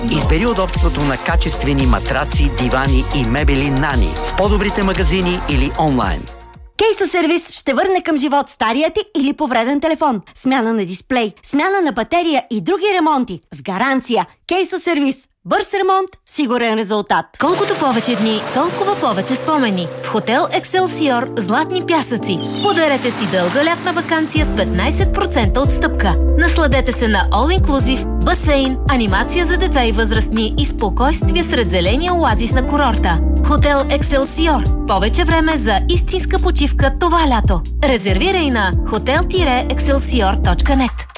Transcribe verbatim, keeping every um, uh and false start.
Избери удобството на качествени матраци, дивани и мебели Нани в по-добрите магазини или онлайн. Кейсо сервис ще върне към живот стария ти или повреден телефон. Смяна на дисплей, смяна на батерия и други ремонти. С гаранция. Кейсо сервис. Бърз ремонт, сигурен резултат. Колкото повече дни, толкова повече спомени. В хотел Екселсиор Златни пясъци. Подарете си дълга лятна ваканция с петнайсет процента отстъпка. Насладете се на All Inclusive, басейн, анимация за деца и възрастни и спокойствие сред зеления оазис на курорта. Хотел Екселсиор. Повече време за истинска почивка това лято. Резервирай на хотел екселсиор точка нет.